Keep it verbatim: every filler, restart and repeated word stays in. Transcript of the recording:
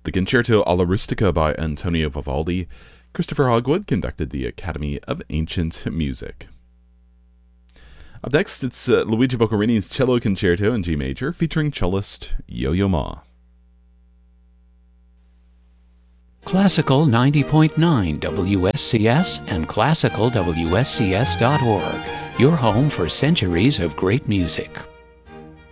The Concerto alla Rustica by Antonio Vivaldi. Christopher Hogwood conducted the Academy of Ancient Music. Up next, it's uh, Luigi Boccherini's Cello Concerto in G Major, featuring cellist Yo-Yo Ma. Classical ninety point nine W S C S and classical W S C S dot org, your home for centuries of great music.